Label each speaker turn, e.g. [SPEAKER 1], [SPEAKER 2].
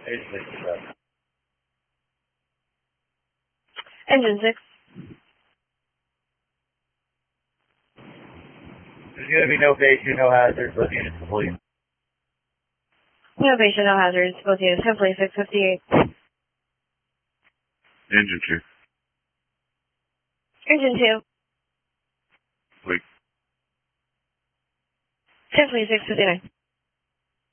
[SPEAKER 1] Engine 6.
[SPEAKER 2] There's going to be no patient, no hazards, both units complete.
[SPEAKER 1] No patient, no hazards, both units complete, 658.
[SPEAKER 3] Engine 2.
[SPEAKER 1] Engine 2.
[SPEAKER 3] Wait.
[SPEAKER 1] 10 659.